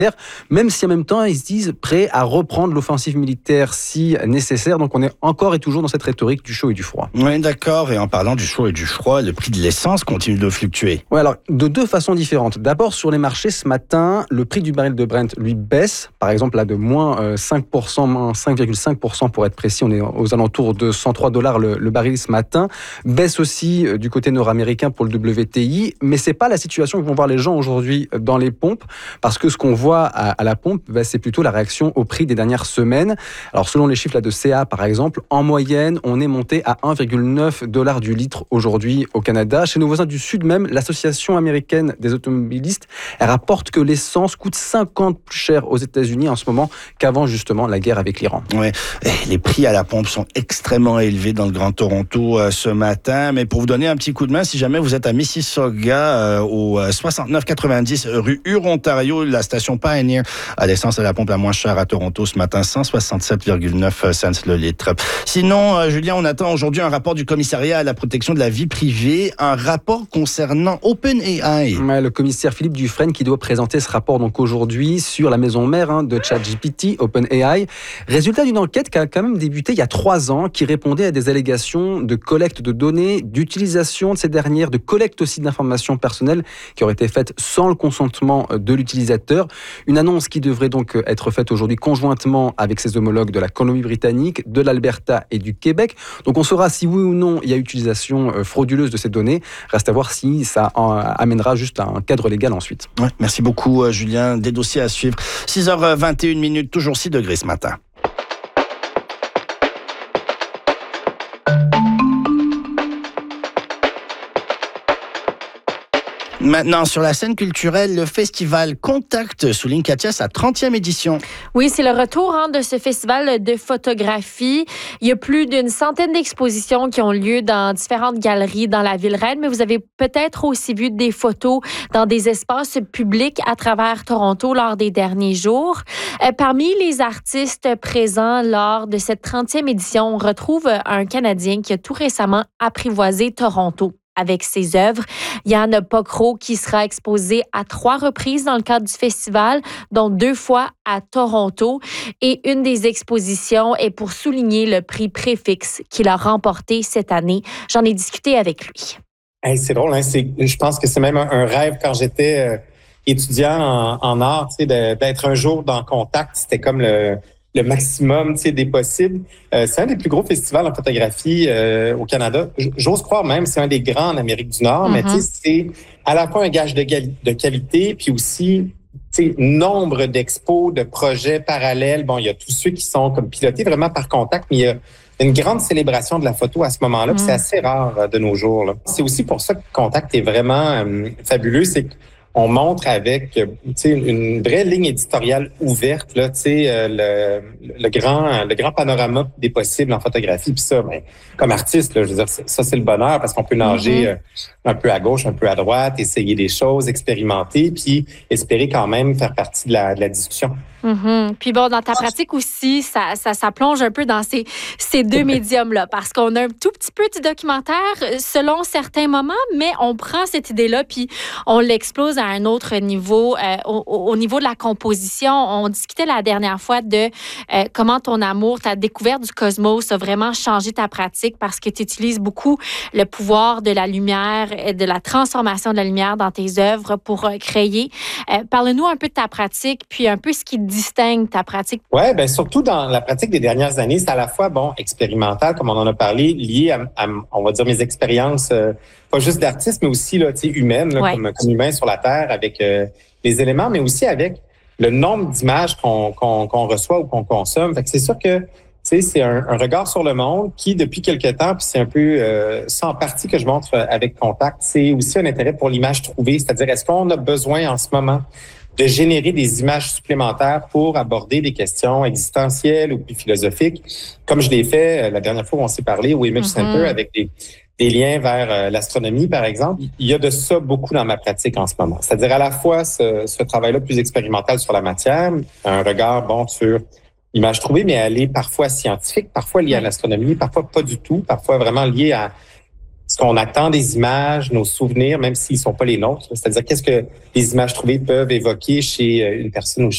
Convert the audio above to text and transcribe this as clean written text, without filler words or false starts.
même si en même temps ils se disent prêts à reprendre l'offensive militaire si nécessaire. Donc on est encore et toujours dans cette rhétorique du chaud et du froid. Oui, d'accord. Et en parlant du chaud et du froid, le prix de l'essence continue de fluctuer. Oui, alors de deux façons différentes. D'abord, sur les marchés, ce matin, le prix du baril de Brent, lui, baisse. Par exemple, là, de moins 5%, moins 5,5% pour être précis. On est aux alentours de $103 le baril ce matin. Baisse aussi du côté nord-américain pour le WTI. Mais c'est pas la situation que vont voir les gens aujourd'hui dans les pompes, parce que ce qu'on voit à la pompe, c'est plutôt la réaction au prix des dernières semaines. Alors, selon les chiffres là, de CA, par exemple, en moyenne, on est monté à $1,9 du litre aujourd'hui au Canada. Chez nos voisins du Sud même, l'Association américaine des automobilistes, elle rapporte que l'essence coûte 50 plus cher aux États-Unis en ce moment qu'avant justement la guerre avec l'Iran. Ouais, les prix à la pompe sont extrêmement élevés dans le Grand Toronto ce matin. Mais pour vous donner un petit coup de main, si jamais vous êtes à Mississauga, au 6990 rue Hurontario, la station Pioneer à l'essence à la pompe la moins chère à Toronto ce matin, 167,9 cents le litre. Sinon, Julien, on attend aujourd'hui un rapport du commissariat à la protection de la vie privée, un rapport concernant OpenAI. Le commissaire Philippe Dufresne qui doit présenter ce rapport donc aujourd'hui sur la maison mère de ChatGPT, OpenAI. Résultat d'une enquête qui a quand même débuté il y a 3 ans, qui répondait à des allégations de collecte de données, d'utilisation de ces dernières, de collecte aussi d'informations personnelles qui auraient été faites sans le consentement de l'utilisateur. Une annonce qui devrait donc être faite aujourd'hui conjointement avec ses homologues de la Colombie-Britannique, de l'Alberta et du Québec. Donc on saura si oui ou non il y a utilisation frauduleuse de ces données. Reste à voir si ça amènera juste à un cadre légal ensuite. Ouais, merci beaucoup Julien. Des dossiers à suivre. 6h21, toujours 6 degrés ce matin. Maintenant, sur la scène culturelle, le festival Contact souligne, Katia, sa 30e édition. Oui, c'est le retour de ce festival de photographie. Il y a plus d'une centaine d'expositions qui ont lieu dans différentes galeries dans la ville reine, mais vous avez peut-être aussi vu des photos dans des espaces publics à travers Toronto lors des derniers jours. Parmi les artistes présents lors de cette 30e édition, on retrouve un Canadien qui a tout récemment apprivoisé Toronto avec ses œuvres. Yann Pocro qui sera exposé à 3 reprises dans le cadre du festival, dont 2 fois à Toronto. Et une des expositions est pour souligner le prix Préfixe qu'il a remporté cette année. J'en ai discuté avec lui. Hey, c'est drôle, hein? Je pense que c'est même un rêve quand j'étais étudiant en art, d'être un jour dans Contact. C'était comme le maximum des possibles. C'est un des plus gros festivals en photographie au Canada. J'ose croire même c'est un des grands en Amérique du Nord, mais c'est à la fois un gage de qualité, puis aussi nombre d'expos, de projets parallèles. Bon, il y a tous ceux qui sont comme pilotés vraiment par Contact, mais il y a une grande célébration de la photo à ce moment-là, puis c'est assez rare de nos jours, là. C'est aussi pour ça que Contact est vraiment fabuleux, c'est on montre avec une vraie ligne éditoriale ouverte là, le grand panorama des possibles en photographie. Puis ça, comme artiste, là, je veux dire, ça c'est le bonheur parce qu'on peut nager un peu à gauche, un peu à droite, essayer des choses, expérimenter, puis espérer quand même faire partie de la discussion. Puis bon, dans ta pratique aussi, ça plonge un peu dans ces deux médiums-là, parce qu'on a un tout petit peu de documentaire selon certains moments, mais on prend cette idée-là puis on l'explose à un autre niveau, au niveau de la composition. On discutait la dernière fois de comment ton amour, ta découverte du cosmos a vraiment changé ta pratique parce que tu utilises beaucoup le pouvoir de la lumière, de la transformation de la lumière dans tes œuvres pour créer. Parle-nous un peu de ta pratique, puis un peu ce qui distingue ta pratique. Oui, bien surtout dans la pratique des dernières années, c'est à la fois expérimental, comme on en a parlé, lié à on va dire, mes expériences, pas juste d'artiste, mais aussi là, humaines, là, comme humain sur la Terre, avec les éléments, mais aussi avec le nombre d'images qu'on reçoit ou qu'on consomme. Fait que c'est sûr que c'est un regard sur le monde qui, depuis quelque temps, puis c'est un peu ça en partie que je montre avec Contact, c'est aussi un intérêt pour l'image trouvée, c'est-à-dire est-ce qu'on a besoin en ce moment de générer des images supplémentaires pour aborder des questions existentielles ou plus philosophiques, comme je l'ai fait la dernière fois où on s'est parlé au Image Center avec des liens vers l'astronomie, par exemple. Il y a de ça beaucoup dans ma pratique en ce moment. C'est-à-dire à la fois ce travail-là plus expérimental sur la matière, un regard sur l'image trouvée, mais elle est parfois scientifique, parfois liée à l'astronomie, parfois pas du tout, parfois vraiment liée à ce qu'on attend des images, nos souvenirs, même s'ils sont pas les nôtres. C'est-à-dire qu'est-ce que les images trouvées peuvent évoquer chez une personne ou